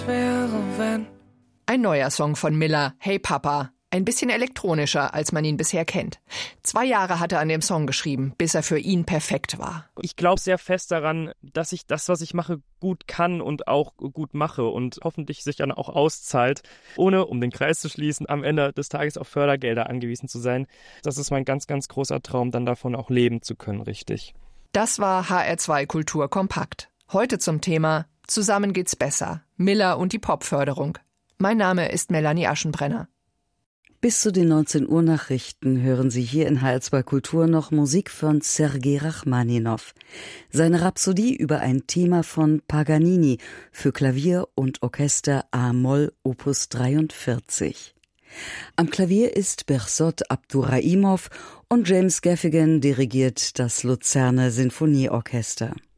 wäre, wenn. Ein neuer Song von Miller, Hey Papa. Ein bisschen elektronischer, als man ihn bisher kennt. 2 Jahre hat er an dem Song geschrieben, bis er für ihn perfekt war. Ich glaube sehr fest daran, dass ich das, was ich mache, gut kann und auch gut mache und hoffentlich sich dann auch auszahlt, ohne, um den Kreis zu schließen, am Ende des Tages auf Fördergelder angewiesen zu sein. Das ist mein ganz, ganz großer Traum, dann davon auch leben zu können, richtig. Das war HR2 Kultur kompakt. Heute zum Thema Zusammen geht's besser. Miller und die Popförderung. Mein Name ist Melanie Aschenbrenner. Bis zu den 19 Uhr Nachrichten hören Sie hier in HR2 Kultur noch Musik von Sergei Rachmaninow. Seine Rhapsodie über ein Thema von Paganini für Klavier und Orchester A-Moll Opus 43. Am Klavier ist Behrzod Abduraimov und James Gaffigan dirigiert das Luzerner Sinfonieorchester.